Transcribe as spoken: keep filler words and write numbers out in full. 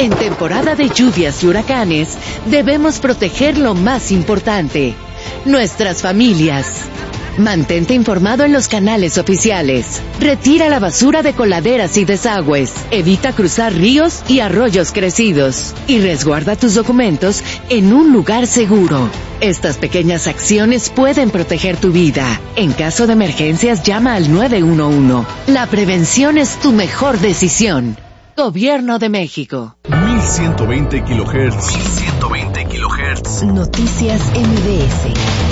En temporada de lluvias y huracanes, debemos proteger lo más importante, nuestras familias. Mantente informado en los canales oficiales. Retira la basura de coladeras y desagües. Evita cruzar ríos y arroyos crecidos. Y resguarda tus documentos en un lugar seguro. Estas pequeñas acciones pueden proteger tu vida. En caso de emergencias, llama al nueve uno uno. La prevención es tu mejor decisión. Gobierno de México. mil ciento veinte kilohertz. mil ciento veinte kilohertz. Noticias M B S.